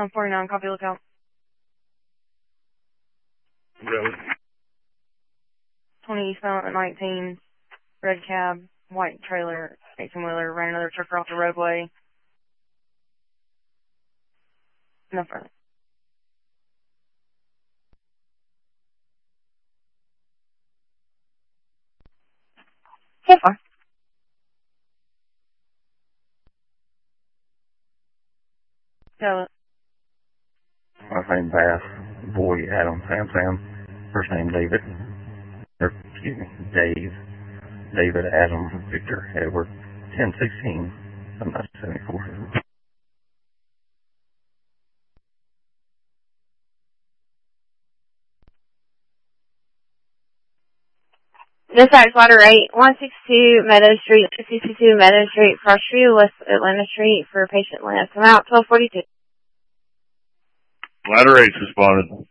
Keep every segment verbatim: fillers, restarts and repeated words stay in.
I'm forty-nine, copy lookout. Really? twenty eastbound at nineteen, red cab, white trailer, eighteen-wheeler, ran another trucker off the roadway. No further. So far. So, Last name Bass, boy Adam, Sam Sam, first name David, or excuse me, Dave, David Adam Victor Edward, ten sixteen, seventy-four. dispatch ladder eight, one sixty-two Meadow Street, sixty-two Meadow Street, Frost Street, West Atlanta Street for patient list. I'm out, twelve forty-two. Ladder eight responded.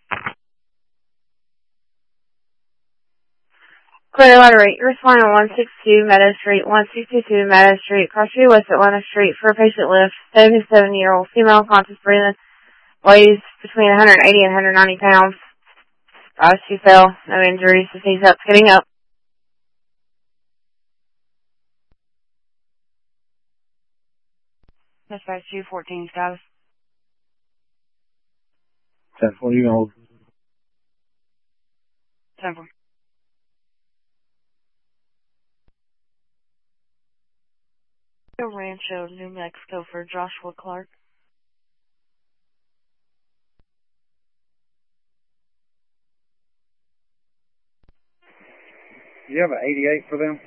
Clear ladder eight, responding on one sixty-two Meadow Street, one sixty-two Meadow Street, Cross Street, West Atlanta Street for patient list. seventy-seven-year-old female, conscious breathing, weighs between one hundred eighty and one hundred ninety pounds. Uh, she fell, no injuries, just needs help getting up. Dispatch two fourteen, status. ten four, you can hold. ten four. Rancho, New Mexico for Joshua Clark. Do you have an eighty-eight for them?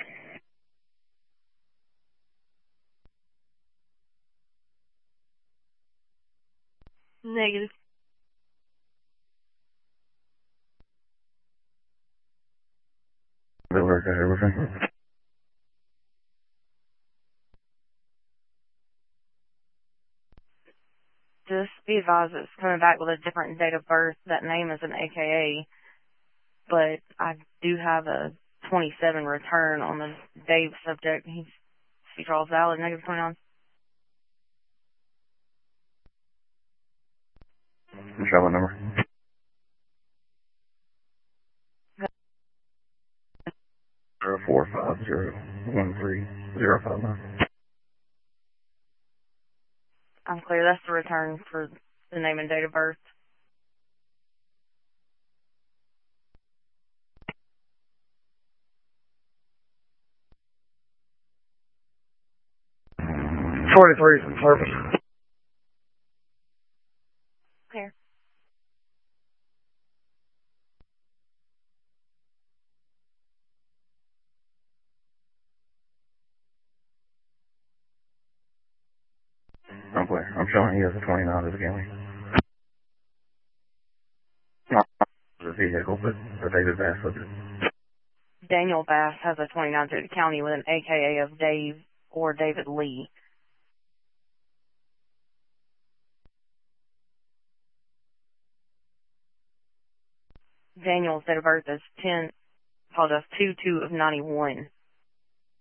Negative. They work out everything. Just be advised it's coming back with a different date of birth. That name is an A K A, but I do have a twenty-seven return on the Dave subject. He's he draws valid, negative twenty-nine. Show my number. Zero four five zero one three zero five nine. I'm clear. That's the return for the name and date of birth. Forty-three from service. Clear. I'm clear. I'm showing he has a twenty-nine as a county. Not the vehicle, but the David Bass subject. Daniel Bass has a twenty-nine through the county with an A K A of Dave or David Lee. Daniel's date of birth is ten, apologize, two two of ninety-one.